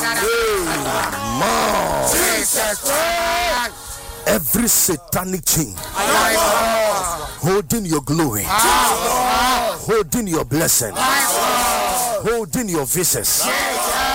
Jesus Christ. Every satanic chain holding your glory, holding your blessing, holding your visas,